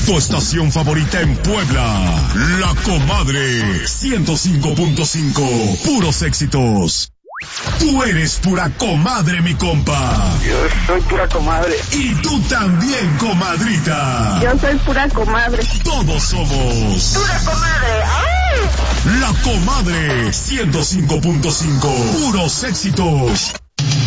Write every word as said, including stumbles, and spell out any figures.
Tu estación favorita en Puebla, La Comadre, ciento cinco punto cinco, puros éxitos. Tú eres pura comadre, mi compa. Yo soy pura comadre. Y tú también, comadrita. Yo soy pura comadre. Todos somos pura comadre. ¡Ay! La Comadre, ciento cinco punto cinco, puros éxitos.